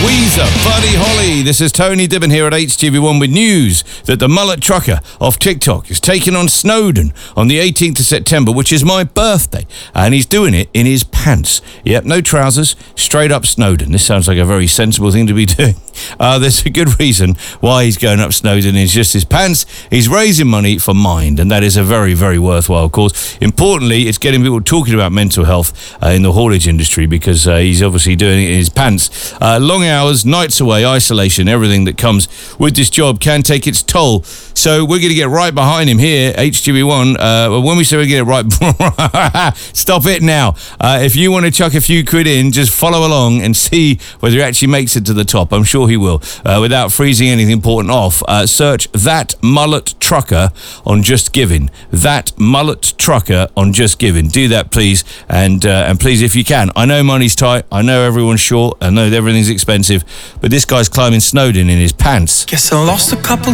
Weezer, Buddy Holly. This is Tony Dibbon here at HTV1 with news that the mullet trucker off TikTok is taking on Snowdon on the 18th of September, which is my birthday, and he's doing it in his pants. Yep, no trousers, straight up Snowdon. This sounds like a very sensible thing to be doing. There's a good reason why he's going up Snowdon. It's just his pants. He's raising money for Mind, and that is a very, very worthwhile cause. Importantly, it's getting people talking about mental health in the haulage industry, because he's obviously doing it in his pants. Long hours, nights away, isolation, everything that comes with this job can take its toll. So we're going to get right behind him here, HTV1. When we say we're going to get right... Stop it now. If you want to chuck a few quid in, just follow along and see whether he actually makes it to the top. I'm sure he will. Without freezing anything important off, search That Mullet Trucker on Just Giving. That Mullet Trucker on Just Giving. Do that, please. And please, if you can. I know money's tight. I know everyone's short. I know everything's expensive. But this guy's climbing Snowdon in his pants. Guess I lost a couple